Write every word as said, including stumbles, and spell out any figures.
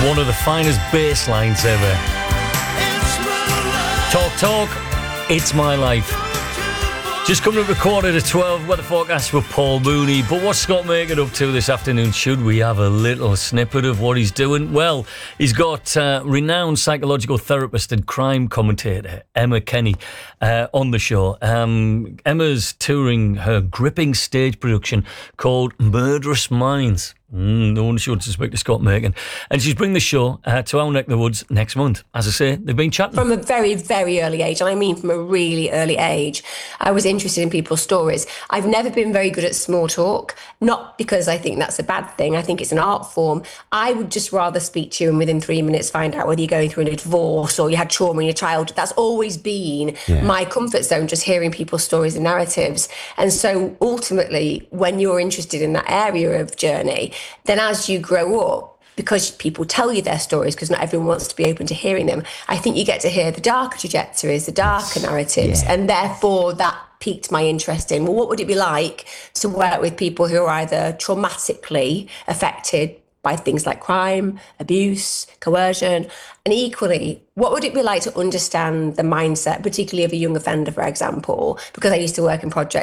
One of the finest bass lines ever. Talk, talk, it's my life. Just coming up a quarter to twelve, weather forecast with Paul Mooney. But what's Scott Makin up to this afternoon? Should we have a little snippet of what he's doing? Well, he's got uh, renowned psychological therapist and crime commentator Emma Kenny uh, on the show. Um, Emma's touring her gripping stage production called Murderous Minds. Mm, no one should suspect to Scott Makin. And she's bringing the show uh, to our neck of the woods next month. As I say, they've been chatting. From a very, very early age, and I mean from a really early age, I was interested in people's stories. I've never been very good at small talk, not because I think that's a bad thing. I think it's an art form. I would just rather speak to you and within three minutes find out whether you're going through a divorce or you had trauma in your childhood. That's always been yeah. my comfort zone, just hearing people's stories and narratives. And so ultimately, when you're interested in that area of journey, then as you grow up, because people tell you their stories, because not everyone wants to be open to hearing them, I think you get to hear the darker trajectories, the darker narratives, yeah. and therefore that piqued my interest in, well, what would it be like to work with people who are either traumatically affected by things like crime, abuse, coercion, and equally, what would it be like to understand the mindset, particularly of a young offender, for example, because I used to work in projects